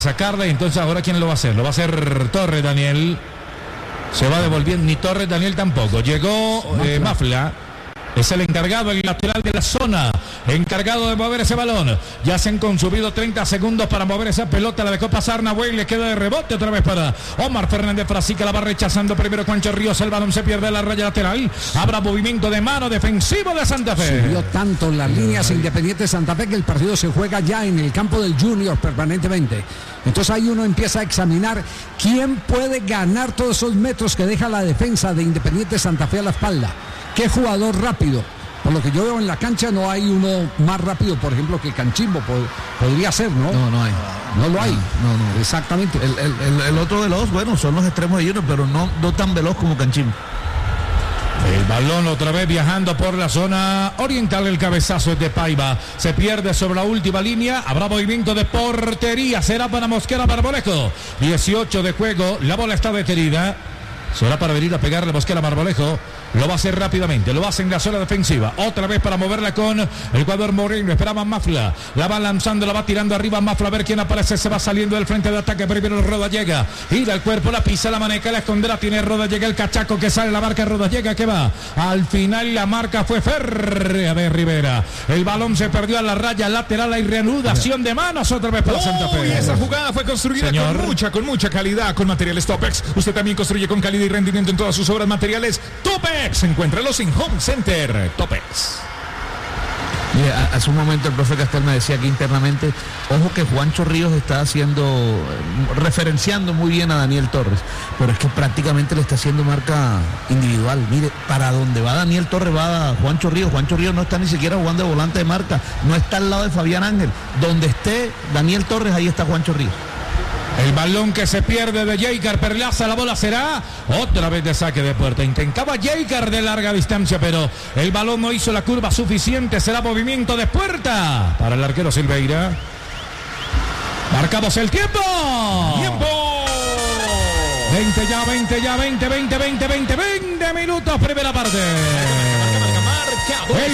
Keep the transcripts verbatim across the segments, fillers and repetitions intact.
sacarla, y entonces ahora ¿quién lo va a hacer? Lo va a hacer Torres, Daniel. Se va devolviendo, ni Torres, Daniel tampoco. Llegó eh, Mafla. Es el encargado, el lateral de la zona, encargado de mover ese balón. Ya se han consumido treinta segundos para mover esa pelota. La dejó pasar Nahuel, le queda de rebote otra vez para Omar Fernández Frasica. La va rechazando primero Juancho Ríos. El balón se pierde en la raya lateral. Habrá movimiento de mano defensivo de Santa Fe. Subió tanto las líneas Independiente de Santa Fe que el partido se juega ya en el campo del Junior permanentemente. Entonces ahí uno empieza a examinar quién puede ganar todos esos metros que deja la defensa de Independiente de Santa Fe a la espalda. ¿Qué jugador rápido? Por lo que yo veo en la cancha no hay uno más rápido, por ejemplo, que Canchimbo pod- podría ser, ¿no? No, no hay. No lo hay. No, no. Exactamente. El, el, el, el otro de los, bueno, son los extremos de Junior, pero no, no tan veloz como Canchimbo. El balón otra vez viajando por la zona oriental. El cabezazo es de Paiva. Se pierde sobre la última línea. Habrá movimiento de portería. Será para Mosquera Marmolejo. dieciocho de juego. La bola está detenida. Será para venir a pegarle Mosquera Marmolejo. Lo va a hacer rápidamente, lo hace en la zona defensiva. Otra vez para moverla con el jugador Moreno. Esperaba Mafla. La va lanzando, la va tirando arriba Mafla. A ver quién aparece. Se va saliendo del frente de ataque. Primero Roda llega. Gira el cuerpo, la pisa, la maneca, la escondera. Tiene Roda, llega el cachaco que sale. La marca Roda llega, que va. Al final la marca fue férrea de Rivera. El balón se perdió a la raya lateral. Hay reanudación de manos otra vez para oh, Santa Fe. Y esa jugada fue construida Señor. con mucha, con mucha calidad, con materiales Topex. Usted también construye con calidad y rendimiento en todas sus obras materiales. Topex. Encuéntralos en Home Center. Topex. Mira, hace un momento el profe Castel me decía aquí internamente, ojo que Juancho Ríos está haciendo, referenciando muy bien a Daniel Torres, pero es que prácticamente le está haciendo marca individual. Mire, para donde va Daniel Torres va Juancho Ríos. Juancho Ríos no está ni siquiera jugando de volante de marca, no está al lado de Fabián Ángel. Donde esté Daniel Torres, ahí está Juancho Ríos. El balón que se pierde de Jaicar Perlaza, la bola será otra vez de saque de puerta. Intentaba Jaicar de larga distancia, pero el balón no hizo la curva suficiente. Será movimiento de puerta para el arquero Silveira. Marcamos el tiempo. ¡Tiempo! veinte ya, veinte ya, veinte, veinte, veinte, veinte, veinte minutos, primera parte. El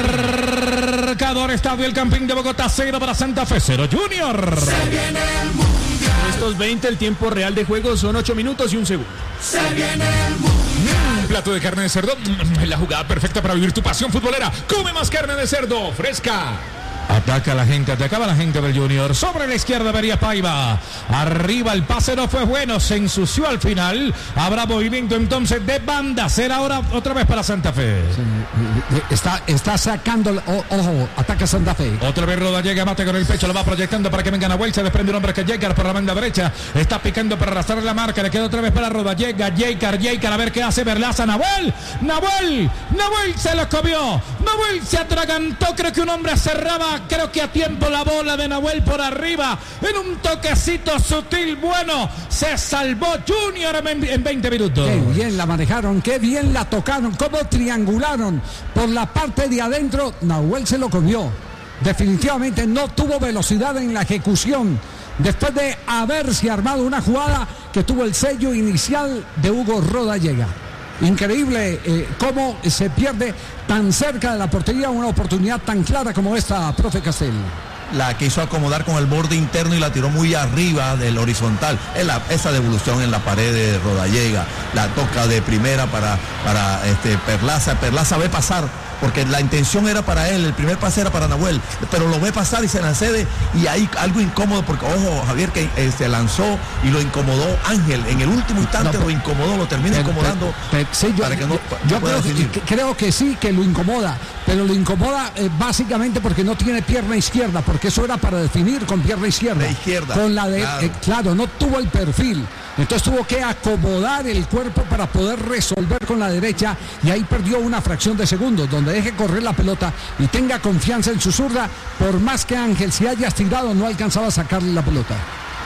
marcador Estadio El Campín de Bogotá, cero para Santa Fe, cero Junior. Se viene el mundial. Estos veinte, el tiempo real de juego son ocho minutos y un segundo. Se viene el mundial. Un plato de carne de cerdo, la jugada perfecta para vivir tu pasión futbolera. Come más carne de cerdo, fresca. Ataca la gente, atacaba la gente del Junior. Sobre la izquierda vería Paiva. Arriba el pase no fue bueno, se ensució al final. Habrá movimiento entonces de banda. Será ahora otra vez para Santa Fe. Sí, está, está sacando, oh, ojo, ataca Santa Fe. Otra vez Roda llega, mate con el pecho, lo va proyectando para que venga Nahuel. Se desprende un hombre que llega por la banda derecha. Está picando para arrastrar la marca. Le queda otra vez para Roda. Llega Jaicar, Jaicar, a ver qué hace Berlaza. Nahuel, Nahuel, Nahuel se lo comió. Nahuel se atragantó. Creo que un hombre cerraba. Creo que a tiempo la bola de Nahuel por arriba. En un toquecito sutil, bueno. Se salvó Junior en veinte minutos. Qué bien la manejaron, qué bien la tocaron, cómo triangularon por la parte de adentro. Nahuel se lo comió. Definitivamente no tuvo velocidad en la ejecución. Después de haberse armado una jugada que tuvo el sello inicial de Hugo Roda llega. Increíble eh, cómo se pierde tan cerca de la portería una oportunidad tan clara como esta, profe Castel. La quiso acomodar con el borde interno y la tiró muy arriba del horizontal. Es la, esa devolución en la pared de Rodallega, la toca de primera para, para este, Perlaza. Perlaza ve pasar, porque la intención era para él, el primer pase era para Nahuel, pero lo ve pasar y se la cede, y hay algo incómodo, porque ojo, Javier, que eh, se lanzó y lo incomodó Ángel, en el último instante no, pero, lo incomodó, lo termina pero, incomodando. Pero, pero, sí, yo, para que no, yo creo, que, creo que sí, que lo incomoda, pero lo incomoda eh, básicamente porque no tiene pierna izquierda, porque eso era para definir con pierna izquierda. De izquierda. Con la de, claro. Eh, claro, no tuvo el perfil. Entonces tuvo que acomodar el cuerpo para poder resolver con la derecha, y ahí perdió una fracción de segundos. Donde deje correr la pelota y tenga confianza en su zurda, por más que Ángel se haya estirado, no alcanzaba a sacarle la pelota.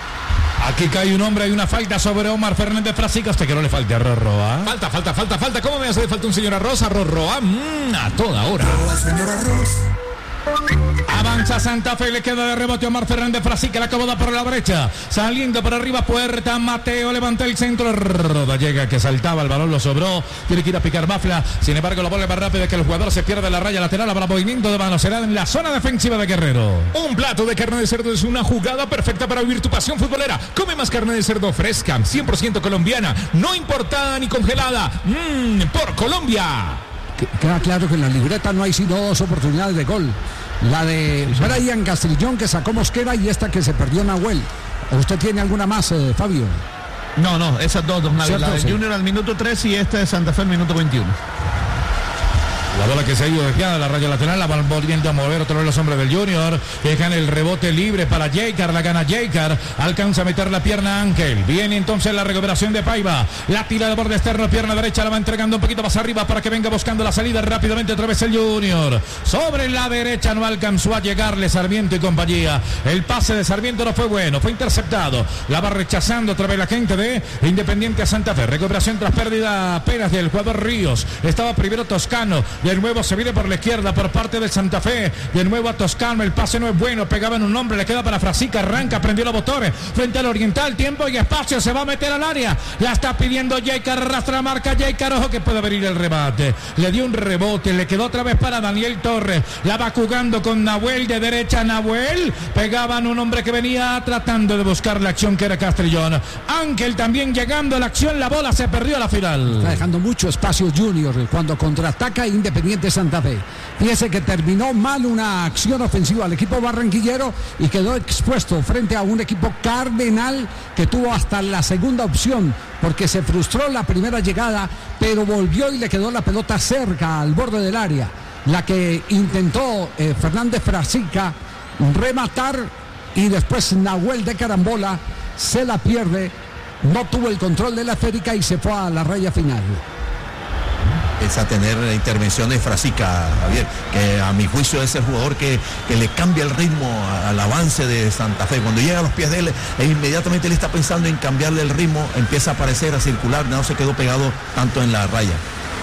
Aquí cae un hombre, hay una falta sobre Omar Fernández Frasica. Hasta que no le falte a Rorroa. Falta, falta, falta, falta. ¿Cómo me hace falta un señor Arroz? A Rorroa, mmm, a toda hora. Señor Arroz. Avanza Santa Fe, le queda de rebote Omar Fernández Frasica, la acomoda por la derecha, saliendo por arriba Puerta, Mateo levanta el centro, Rodallega que saltaba, el balón lo sobró, tiene que ir a picar Mafla, sin embargo la bola es más rápida que el jugador, se pierde la raya lateral, habrá movimiento de mano, será en la zona defensiva de Guerrero. Un plato de carne de cerdo es una jugada perfecta para vivir tu pasión futbolera. Come más carne de cerdo fresca, cien por ciento colombiana, no importada ni congelada. Mmm, por Colombia. Queda claro que en la libreta no hay sino dos oportunidades de gol. La de Brian Castrillón que sacó Mosquera y esta que se perdió Nahuel. ¿Usted tiene alguna más, eh, Fabio? No, no, esas dos, dos ¿Cierto? la de Sí. Junior al minuto tres y esta de Santa Fe al minuto veintiuno. La bola que se ha ido desviada de la raya lateral, la van volviendo a mover otra vez los hombres del Junior. Dejan el rebote libre para Jaycar, la gana Jaycar. Alcanza a meter la pierna Ángel. Viene entonces la recuperación de Paiva. La tira de borde externo, pierna derecha, la va entregando un poquito más arriba para que venga buscando la salida rápidamente otra vez el Junior. Sobre la derecha no alcanzó a llegarle Sarmiento y compañía. El pase de Sarmiento no fue bueno, fue interceptado. La va rechazando otra vez la gente de Independiente Santa Fe. Recuperación tras pérdida apenas del jugador Ríos. Estaba primero Toscano. De nuevo se viene por la izquierda por parte del Santa Fe. De nuevo a Toscano. El pase no es bueno. Pegaba en un hombre. Le queda para Frasica. Arranca. Prendió los botones. Frente al Oriental. Tiempo y espacio. Se va a meter al área. La está pidiendo Jaycar. Arrastra la marca Jaycar. Ojo que puede venir el remate. Le dio un rebote. Le quedó otra vez para Daniel Torres. La va jugando con Nahuel de derecha. Nahuel. Pegaban un hombre que venía tratando de buscar la acción que era Castrillón. Ángel también llegando a la acción. La bola se perdió a la final. Está dejando mucho espacio Junior cuando contraataca Independiente Santa Fe. Fíjese que terminó mal una acción ofensiva al equipo barranquillero y quedó expuesto frente a un equipo cardenal que tuvo hasta la segunda opción porque se frustró la primera llegada, pero volvió y le quedó la pelota cerca al borde del área. La que intentó eh, Fernández Frasica rematar y después Nahuel de carambola se la pierde. No tuvo el control de la esférica y se fue a la raya final. Es a tener la intervención de Frasica, Javier, que a mi juicio es el jugador que, que le cambia el ritmo al avance de Santa Fe. Cuando llega a los pies de él, e inmediatamente él está pensando en cambiarle el ritmo, empieza a aparecer, a circular, no se quedó pegado tanto en la raya.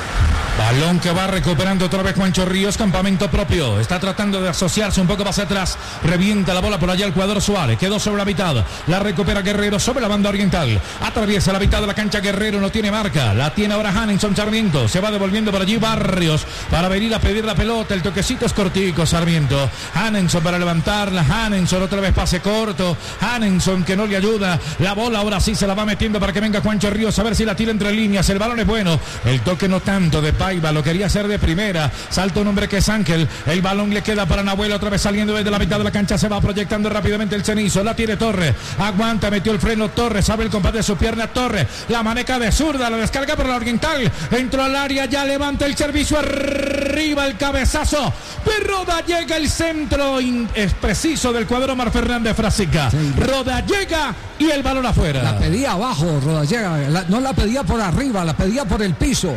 Balón que va recuperando otra vez Juancho Ríos, campamento propio. Está tratando de asociarse un poco más atrás. Revienta la bola por allá el jugador Suárez. Quedó sobre la mitad. La recupera Guerrero sobre la banda oriental. Atraviesa la mitad de la cancha Guerrero. No tiene marca. La tiene ahora Hanenson Sarmiento. Se va devolviendo por allí Barrios para venir a pedir la pelota. El toquecito es cortico Sarmiento. Hanenson para levantarla. Hanenson otra vez pase corto. Hanenson que no le ayuda. La bola ahora sí se la va metiendo para que venga Juancho Ríos a ver si la tira entre líneas. El balón es bueno. El toque no tanto de Paiva, lo quería hacer de primera. Salta un hombre que es Ángel. El balón le queda para Nahuel, otra vez saliendo desde la mitad de la cancha. Se va proyectando rápidamente el Cenizo. La tiene Torres. Aguanta, metió el freno Torres. Abre el compás de su pierna Torres. La maneca de zurda, la descarga por la Oriental. Entró al área, ya levanta el servicio arriba, el cabezazo. Roda llega el centro in, es preciso del cuadro Omar Fernández Frasica. Sí. Roda llega y el balón afuera. La pedía abajo, Roda llega. La, no la pedía por arriba, la pedía por el piso.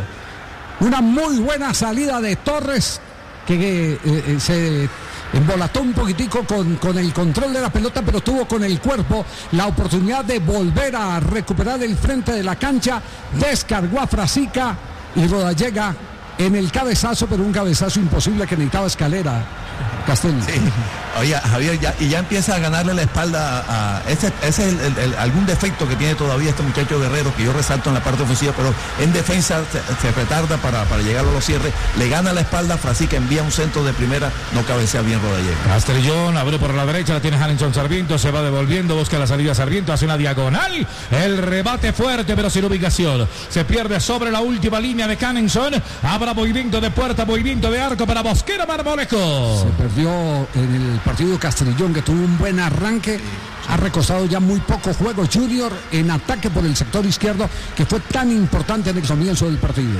Una muy buena salida de Torres que eh, eh, se embolató un poquitico con, con el control de la pelota, pero tuvo con el cuerpo la oportunidad de volver a recuperar el frente de la cancha. Descargó a Frasica y Rodallega en el cabezazo, pero un cabezazo imposible que necesitaba escalera. Castelli. Sí. Oye, Javier, ya, y ya empieza a ganarle la espalda a, a ese, ese es el, el, el, algún defecto que tiene todavía este muchacho Guerrero, que yo resalto en la parte ofensiva, pero en defensa se, se retarda para, para llegar a los cierres, le gana la espalda, Frasica envía un centro de primera, no cabecea bien Rodallega. Castrillón abre por la derecha, la tiene Hanenson Sarmiento, se va devolviendo, busca la salida Sarmiento, hace una diagonal, el rebate fuerte pero sin ubicación, se pierde sobre la última línea de Hanenson, habrá movimiento de puerta, movimiento de arco para Mosquera Marmolejo. Se perdió en el partido Castrillón, que tuvo un buen arranque, ha recostado ya muy poco juego Junior en ataque por el sector izquierdo, que fue tan importante en el comienzo del partido.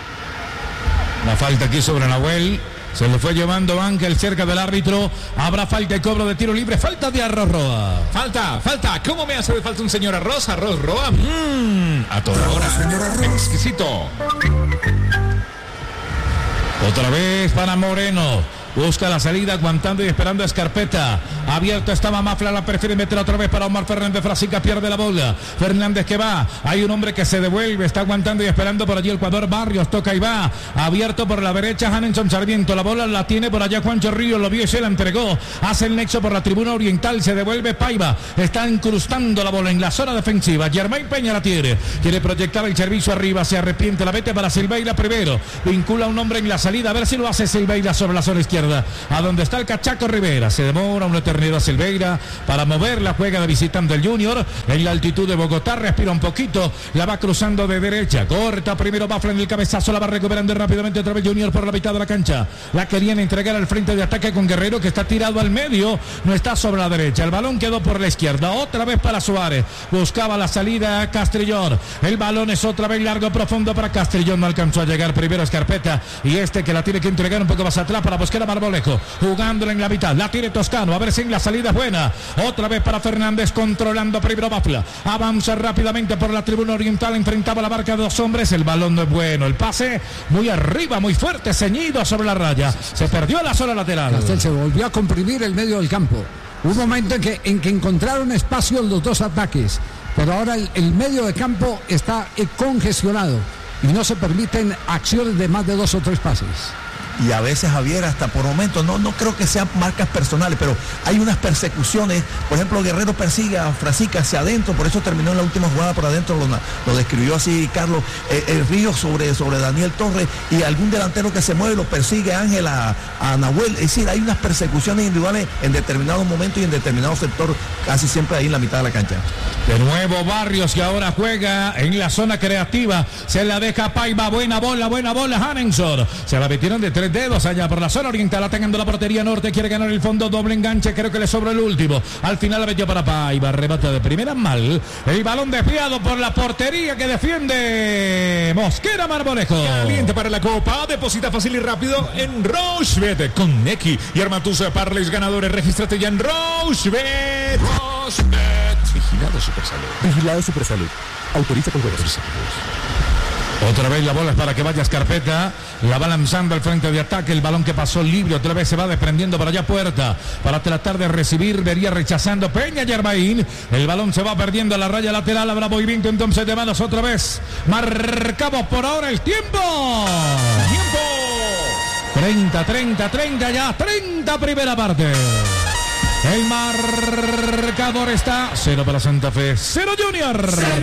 La falta aquí sobre Nahuel, se lo fue llevando Ángel cerca del árbitro, habrá falta y cobro de tiro libre, falta de Arroz Roa. Falta, falta, ¿cómo me hace de falta un señor Arroz? Arroz Roa, mmm, a toda hora, exquisito. Otra vez para Moreno. busca la salida, aguantando y esperando a Escarpeta. Abierto estaba Mafla, la prefiere meter otra vez para Omar Fernández. Frasica pierde la bola. Fernández que va. Hay un hombre que se devuelve, está aguantando y esperando por allí el jugador Barrios. Toca y va. Abierto por la derecha Hanenson Sarmiento. La bola la tiene por allá Juancho Ríos. Lo vio y se la entregó. Hace el nexo por la tribuna oriental. Se devuelve Paiva. Está incrustando la bola en la zona defensiva. Germain Peña la tiene. Quiere proyectar el servicio arriba. Se arrepiente. La mete para Silveira primero. Vincula a un hombre en la salida. A ver si lo hace Silveira sobre la zona izquierda. A donde está el Cachaco Rivera. Se demora una eternidad Silveira para mover la juega de visitante el Junior. En la altitud de Bogotá. Respira un poquito. La va cruzando de derecha. Corta primero Bafla en el cabezazo. La va recuperando rápidamente otra vez Junior por la mitad de la cancha. La querían entregar al frente de ataque con Guerrero, que está tirado al medio. No está sobre la derecha. El balón quedó por la izquierda. Otra vez para Suárez. Buscaba la salida Castrillón. El balón es otra vez largo, profundo para Castrillón. No alcanzó a llegar primero Escarpeta. Y este que la tiene que entregar un poco más atrás para buscar a Marmolejo. Jugándola en la mitad. La tiene Toscano. A ver si en la salida es buena. Otra vez para Fernández. Controlando primero Bafla. Avanza rápidamente por la tribuna oriental. Enfrentaba la marca de dos hombres. El balón no es bueno. El pase muy arriba, muy fuerte, ceñido sobre la raya. Se perdió la zona lateral. Castel se volvió a comprimir el medio del campo. Un momento en que, en que encontraron espacio en los dos ataques. Pero ahora el, el medio de campo está eh, congestionado. Y no se permiten acciones de más de dos o tres pases. Y a veces, Javier, hasta por momentos, no, no creo que sean marcas personales, pero hay unas persecuciones. Por ejemplo, Guerrero persigue a Frasica hacia adentro, por eso terminó en la última jugada por adentro, lo, lo describió así Carlos, eh, el Río sobre, sobre Daniel Torres, y algún delantero que se mueve lo persigue Ángel a, a Nahuel. Es decir, hay unas persecuciones individuales en determinados momentos y en determinado sector, casi siempre ahí en la mitad de la cancha. De nuevo Barrios, que ahora juega en la zona creativa. Se la deja Paiva, buena bola, buena bola Hanensson. Se la metieron de tres dedos allá por la zona oriental, atacando la portería norte. Quiere ganar el fondo, doble enganche, creo que le sobra el último. Al final la metió para Paiva, rebate de primera mal. El balón desviado por la portería que defiende Mosquera Marmolejo. Caliente para la copa, deposita fácil y rápido en Rochebet con Neki y arma tus parles ganadores. Regístrate ya en Rochebet. Rochebet. Vigilado Supersalud. Vigilado Supersalud. Autoriza con juegos. Otra vez la bola es para que vaya Escarpeta. La va lanzando al frente de ataque. El balón que pasó libre. Otra vez se va desprendiendo por allá Puerta. Para tratar de recibir. Vería rechazando Peña Germain. El balón se va perdiendo a la raya lateral. Habrá movimiento entonces de manos otra vez. Marcamos por ahora el tiempo. Tiempo. treinta, treinta, treinta ya. treinta primera parte. El marcador está cero para Santa Fe, cero Junior.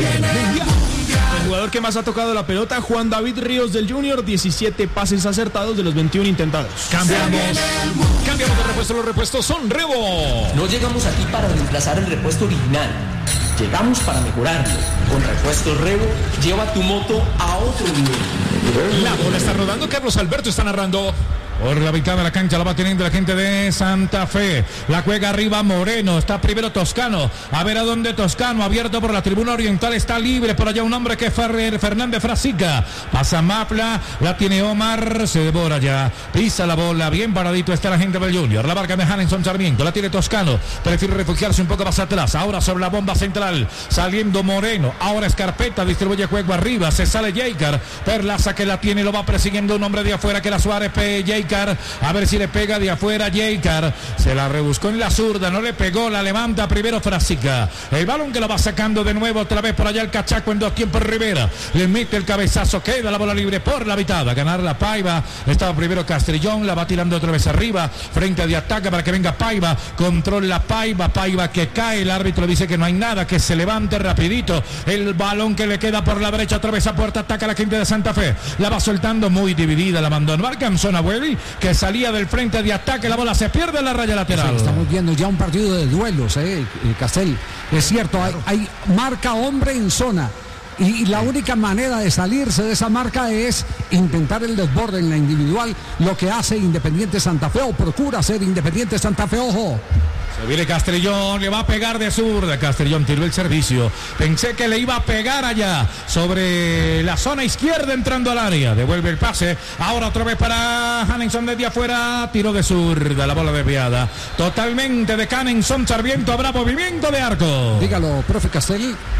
El jugador que más ha tocado la pelota, Juan David Ríos del Junior, diecisiete pases acertados de los veintiuno intentados. Cambiamos, cambiamos de repuesto, los repuestos son Rebo. No llegamos aquí para reemplazar el repuesto original, llegamos para mejorarlo. Con repuesto Rebo, lleva tu moto a otro nivel. La bola está rodando, Carlos Alberto está narrando. Por la mitad de la cancha la va teniendo la gente de Santa Fe. La juega arriba Moreno. Está primero Toscano. A ver a dónde Toscano. Abierto por la tribuna oriental. Está libre por allá un hombre que es Fernández Frasica. Pasa Mapla. La tiene Omar. Se devora ya. Pisa la bola. Bien paradito está la gente del Junior. La marca de Hanenson Sarmiento. La tiene Toscano. Prefiere refugiarse un poco más atrás. Ahora sobre la bomba central. Saliendo Moreno. Ahora Escarpeta. Distribuye juego arriba. Se sale Yeikar. Perlaza que la tiene. Lo va persiguiendo un hombre de afuera que era Suárez. Yeikar. A ver si le pega de afuera Yeikar. Se la rebuscó en la zurda, no le pegó, la levanta primero Frasica. El balón que lo va sacando de nuevo otra vez por allá el Cachaco en dos tiempos Rivera. Le mete el cabezazo, queda la bola libre por la mitad. A ganar la Paiva. Estaba primero Castrillón, la va tirando otra vez arriba. Frente de ataque para que venga Paiva. Controla Paiva, Paiva que cae. El árbitro dice que no hay nada, que se levante rapidito. El balón que le queda por la derecha, otra vez a puerta, ataca a la gente de Santa Fe. La va soltando muy dividida, la mandó. No alcanzó Nahuel, que salía del frente de ataque, la bola se pierde en la raya lateral. Sí, estamos viendo ya un partido de duelos, eh, Castel. Es cierto, hay, hay marca hombre en zona. Y, y la única manera de salirse de esa marca es intentar el desborde en la individual, lo que hace Independiente Santa Fe, o procura hacer Independiente Santa Fe. Ojo. Se viene Castrillón, le va a pegar de zurda. Castrillón tiró el servicio. Pensé que le iba a pegar allá sobre la zona izquierda entrando al área. Devuelve el pase. Ahora otra vez para Hanenson desde afuera. Tiro de zurda, la bola desviada. Totalmente de Hanenson Sarmiento. Habrá movimiento de arco. Dígalo, profe Castel.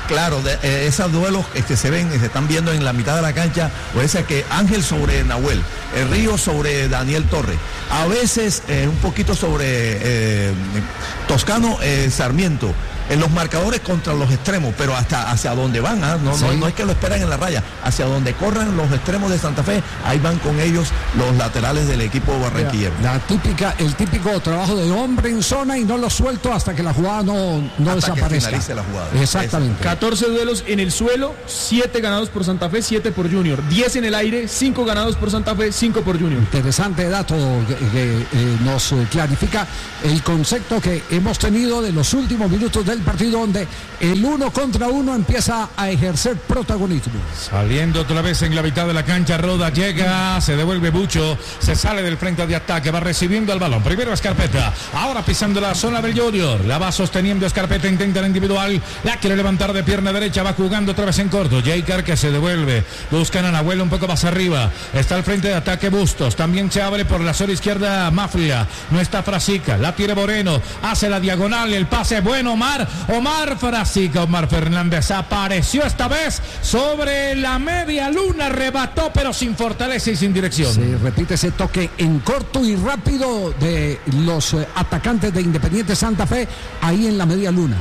Claro, de, eh, esos duelos que se ven, se están viendo en la mitad de la cancha, o ese que Ángel sobre Nahuel, el Río sobre Daniel Torres, a veces eh, un poquito sobre eh, Toscano eh, Sarmiento, en los marcadores contra los extremos, pero hasta hacia donde van, ¿eh? no, sí. no, no es que lo esperan en la raya, hacia donde corran los extremos de Santa Fe, ahí van con ellos los laterales del equipo barranquillero. La típica, el típico trabajo de hombre en zona y no lo suelto hasta que la jugada no, no hasta desaparezca. Que finalice la jugada. Exactamente. catorce duelos en el suelo, siete ganados por Santa Fe, siete por Junior. diez en el aire, cinco ganados por Santa Fe, cinco por Junior. Interesante dato que, que eh, nos clarifica el concepto que hemos tenido de los últimos minutos del partido, donde el uno contra uno empieza a ejercer protagonismo. Saliendo otra vez en la mitad de la cancha, Roda llega, se devuelve Bucho, se sale del frente de ataque, va recibiendo el balón. Primero Escarpeta, ahora pisando la zona del Junior, la va sosteniendo Escarpeta, intenta la individual, la quiere levantar de pierna derecha, va jugando otra vez en corto. Jaker que se devuelve, buscan a Nahuel un poco más arriba, está al frente de ataque Bustos, también se abre por la zona izquierda Mafia, no está Frasica, la tiene Moreno, hace la diagonal, el pase bueno, Omar, Omar Frasica, Omar Fernández apareció esta vez sobre la media luna, rebató pero sin fortaleza y sin dirección. Se repite ese toque en corto y rápido de los eh, atacantes de Independiente Santa Fe, ahí en la media luna.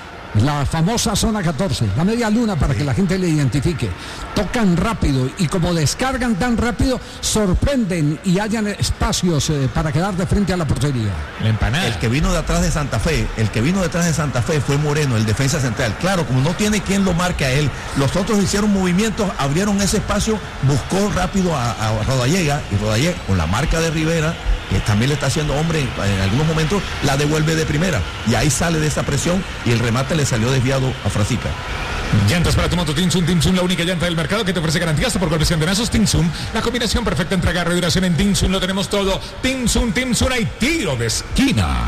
La famosa zona catorce, la media luna, para que la gente le identifique. Tocan rápido y como descargan tan rápido, sorprenden y hallan espacios eh, para quedar de frente a la portería. La empanada. El que vino de atrás de Santa Fe, el que vino detrás de Santa Fe fue Moreno, el defensa central. Claro, como no tiene quien lo marque a él, los otros hicieron movimientos, abrieron ese espacio, buscó rápido a, a Rodallega, y Rodallega, con la marca de Rivera, que también le está haciendo hombre en algunos momentos, la devuelve de primera. Y ahí sale de esa presión y el remate le salió desviado a Frasica. Llantas para tu moto Tinsun, Tinsun, la única llanta del mercado que te ofrece garantías por golpes y antenazos. Tinsun, la combinación perfecta entre agarre y duración. En Tinsun lo tenemos todo. Tinsun, Tinsun, hay tiro de esquina.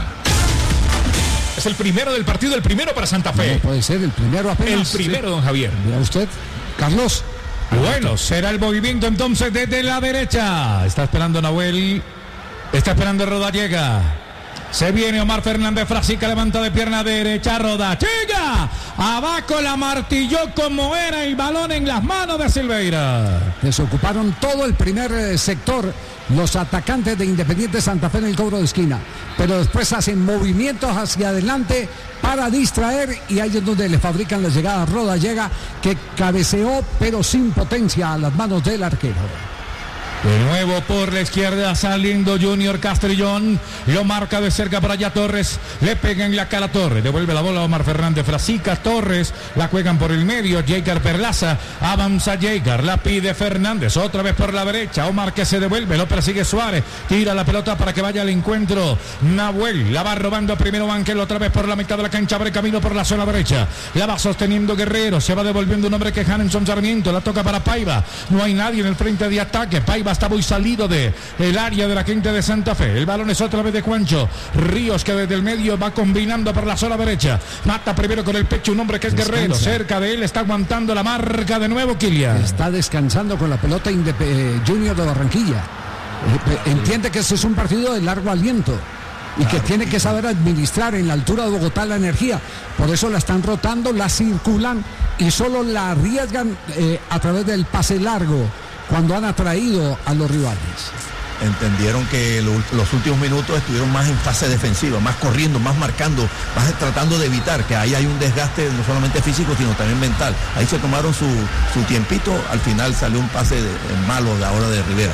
Es el primero del partido, el primero para Santa Fe. No puede ser el primero apenas. El primero, don Javier. Mira usted, Carlos. Bueno, será el movimiento entonces desde la derecha. Está esperando Nahuel. Está esperando Rodallega. Se viene Omar Fernández, Frasica levanta de pierna derecha, Rodallega. Abajo la martilló como era el balón en las manos de Silveira. Desocuparon todo el primer eh, sector los atacantes de Independiente Santa Fe en el cobro de esquina. Pero después hacen movimientos hacia adelante para distraer y ahí es donde le fabrican la llegada a Rodallega, que cabeceó pero sin potencia a las manos del arquero. De nuevo por la izquierda saliendo Junior Castrillón, lo marca de cerca para allá Torres, le pega en la cara a Torres, devuelve la bola a Omar Fernández, Frasica, Torres, la juegan por el medio, Jaker Perlaza, avanza Jaker, la pide Fernández, otra vez por la derecha, Omar que se devuelve, lo persigue Suárez, tira la pelota para que vaya al encuentro, Nahuel, la va robando primero Ángel, otra vez por la mitad de la cancha, abre camino por la zona derecha, la va sosteniendo Guerrero, se va devolviendo un hombre que es Hanson Sarmiento, la toca para Paiva, no hay nadie en el frente de ataque, Paiva está muy salido de el área de la gente de Santa Fe. El balón es otra vez de Juancho Ríos, que desde el medio va combinando por la zona derecha. Mata primero con el pecho un hombre que es Descansa. Guerrero. Cerca de él está aguantando la marca de nuevo Kilian. Está descansando con la pelota Indep eh, Junior de Barranquilla. Eh, entiende que ese es un partido de largo aliento y claro, que tiene que saber administrar en la altura de Bogotá la energía. Por eso la están rotando, la circulan y solo la arriesgan eh, a través del pase largo cuando han atraído a los rivales. Entendieron que lo, los últimos minutos estuvieron más en fase defensiva, más corriendo, más marcando, más tratando de evitar que ahí hay un desgaste no solamente físico sino también mental. Ahí se tomaron su, su tiempito, al final salió un pase de, malo de ahora de Rivera.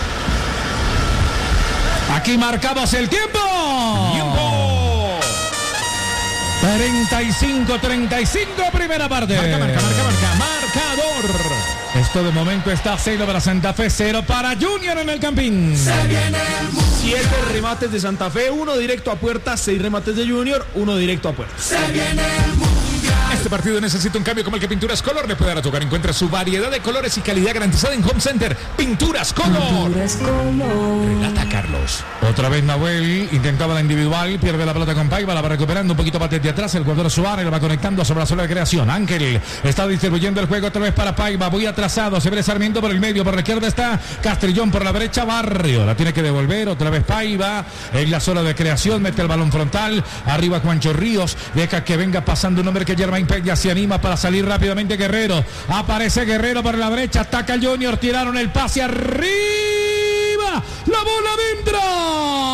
Aquí marcamos el tiempo. ¡Tiempo! treinta y cinco treinta y cinco, primera parte. Marca, marca, marca, marca, marcador. Esto de momento está cero para Santa Fe, cero para Junior en el Campín. Se viene el siete remates de Santa Fe, uno directo a puerta, seis remates de Junior, uno directo a puerta. Se viene el mundial. Este partido necesita un cambio como el que Pinturas Color le puede dar a tu hogar. Encuentra su variedad de colores y calidad garantizada en Home Center. Pinturas Color. Pinturas Color. Relata Carlos. Otra vez Nahuel intentaba la individual, pierde la pelota con Paiva, la va recuperando un poquito más desde atrás. El jugador Suárez la va conectando sobre la zona de creación. Ángel está distribuyendo el juego otra vez para Paiva. Muy atrasado, se ve Sarmiento por el medio, por la izquierda está Castrillón, por la derecha Barrio. La tiene que devolver otra vez Paiva en la zona de creación, mete el balón frontal. Arriba Juancho Ríos, deja que venga pasando un hombre que es Germain Pérez. Peña se anima para salir rápidamente Guerrero. Aparece Guerrero por la derecha, ataca el Junior, tiraron el pase arriba. La bola dentro.